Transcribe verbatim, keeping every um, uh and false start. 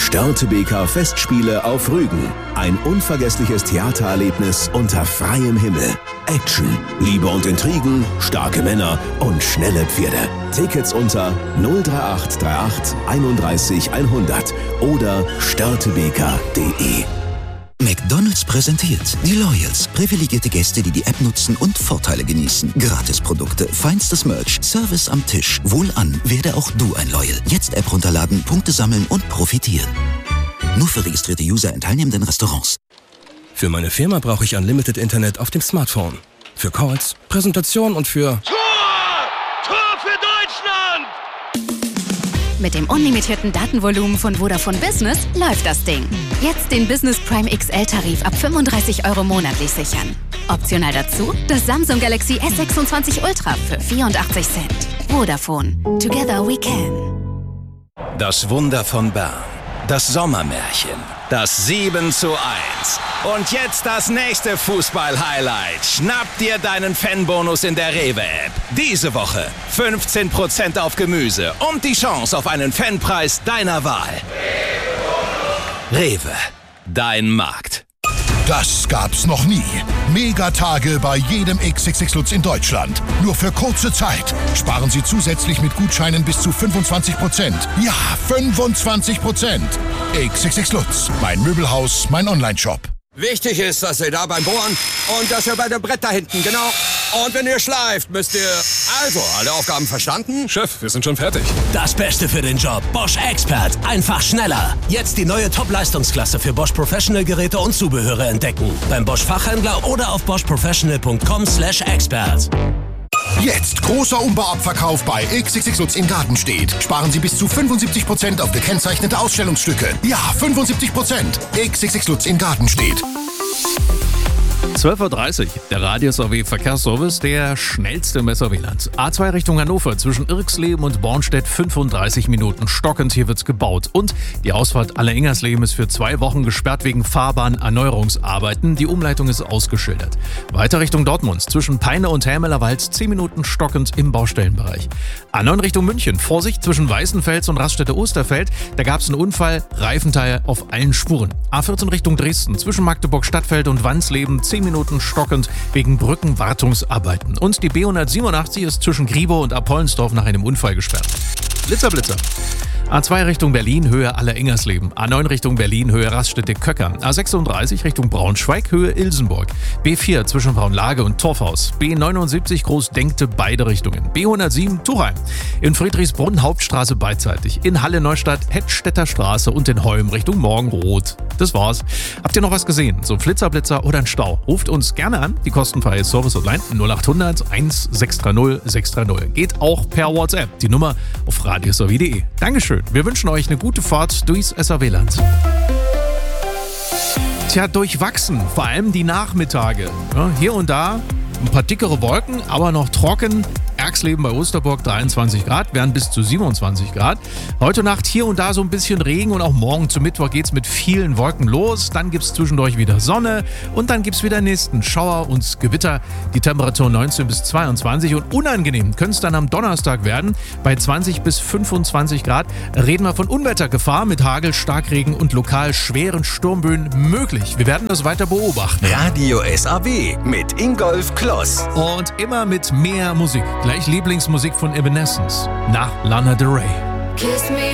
Störtebeker Festspiele auf Rügen. Ein unvergessliches Theatererlebnis unter freiem Himmel. Action, Liebe und Intrigen, starke Männer und schnelle Pferde. Tickets unter null drei acht drei acht einunddreißig hundert oder störtebeker punkt de. McDonald's präsentiert die Loyals. Privilegierte Gäste, die die App nutzen und Vorteile genießen. Gratisprodukte, feinstes Merch, Service am Tisch. Wohlan, werde auch du ein Loyal. Jetzt App runterladen, Punkte sammeln und profitieren. Nur für registrierte User in teilnehmenden Restaurants. Für meine Firma brauche ich Unlimited Internet auf dem Smartphone. Für Calls, Präsentationen und für... Tor! Tor für Deutschland! Mit dem unlimitierten Datenvolumen von Vodafone Business läuft das Ding. Jetzt den Business Prime X L-Tarif ab fünfunddreißig Euro monatlich sichern. Optional dazu das Samsung Galaxy S sechsundzwanzig Ultra für vierundachtzig Cent. Vodafone. Together we can. Das Wunder von Bern. Das Sommermärchen. Das sieben zu eins. Und jetzt das nächste Fußball-Highlight. Schnapp dir deinen Fanbonus in der Rewe-App. Diese Woche fünfzehn Prozent auf Gemüse und die Chance auf einen Fanpreis deiner Wahl. Rewe, dein Markt. Das gab's noch nie. Megatage bei jedem X X X Lutz in Deutschland. Nur für kurze Zeit. Sparen Sie zusätzlich mit Gutscheinen bis zu fünfundzwanzig Prozent. Ja, fünfundzwanzig Prozent. X X X Lutz. Mein Möbelhaus, mein Onlineshop. Wichtig ist, dass ihr da beim Bohren und dass ihr bei dem Brett da hinten, genau. Und wenn ihr schleift, müsst ihr... Also, alle Aufgaben verstanden? Chef, wir sind schon fertig. Das Beste für den Job. Bosch Expert. Einfach schneller. Jetzt die neue Top-Leistungsklasse für Bosch Professional Geräte und Zubehöre entdecken. Beim Bosch Fachhändler oder auf bosch professional punkt com slash expert. Jetzt großer Umbauabverkauf bei X X X Lutz in Gartenstedt. Sparen Sie bis zu fünfundsiebzig Prozent auf gekennzeichnete Ausstellungsstücke. Ja, fünfundsiebzig Prozent. X X X Lutz in Gartenstedt. zwölf Uhr dreißig, der Radius A W Verkehrsservice, der schnellste im S A W-Land. A zwei Richtung Hannover, zwischen Irxleben und Bornstedt fünfunddreißig Minuten stockend, hier wird's gebaut. Und die Ausfahrt Aller-Ingersleben ist für zwei Wochen gesperrt wegen Fahrbahnerneuerungsarbeiten. Die Umleitung ist ausgeschildert. Weiter Richtung Dortmund, zwischen Peine und Helmelerwald, zehn Minuten stockend im Baustellenbereich. A neun Richtung München, Vorsicht zwischen Weißenfels und Raststätte-Osterfeld, da gab's einen Unfall, Reifenteil auf allen Spuren. A vierzehn Richtung Dresden, zwischen Magdeburg-Stadtfeld und Wansleben, zehn Minuten stockend wegen Brückenwartungsarbeiten. Und die B hundertsiebenundachtzig ist zwischen Griebow und Apollensdorf nach einem Unfall gesperrt. Blitzer, Blitzer. A zwei Richtung Berlin, Höhe Aller-Ingersleben. A neun Richtung Berlin, Höhe Raststätte-Köckern. A sechsunddreißig Richtung Braunschweig, Höhe Ilsenburg. B vier zwischen Braunlage und Torfhaus. B neunundsiebzig Großdenkte, beide Richtungen. B hundertsieben Tuchheim. In Friedrichsbrunn, Hauptstraße beidseitig. In Halle-Neustadt, Hettstädter Straße und in Holm Richtung Morgenrot. Das war's. Habt ihr noch was gesehen? So ein Flitzer-Blitzer oder ein Stau? Ruft uns gerne an. Die kostenfreie Service-Hotline null achthundert eins sechs drei null sechs drei null. Geht auch per WhatsApp. Die Nummer auf radius a w punkt de. Dankeschön. Wir wünschen euch eine gute Fahrt durchs S A W-Land. Tja, durchwachsen, vor allem die Nachmittage. Ja, hier und da ein paar dickere Wolken, aber noch trocken. Erxleben bei Osterburg dreiundzwanzig Grad, werden bis zu siebenundzwanzig Grad. Heute Nacht hier und da so ein bisschen Regen und auch morgen zum Mittwoch geht's mit vielen Wolken los. Dann gibt's zwischendurch wieder Sonne und dann gibt's wieder nächsten Schauer und Gewitter. Die Temperatur neunzehn bis zweiundzwanzig und unangenehm könnte es dann am Donnerstag werden. Bei zwanzig bis fünfundzwanzig Grad reden wir von Unwettergefahr mit Hagel, Starkregen und lokal schweren Sturmböen möglich. Wir werden das weiter beobachten. Radio S A W mit Ingolf Kloss. Und immer mit mehr Musik. Gleich Lieblingsmusik von Evanescence nach Lana Del Rey. Kiss me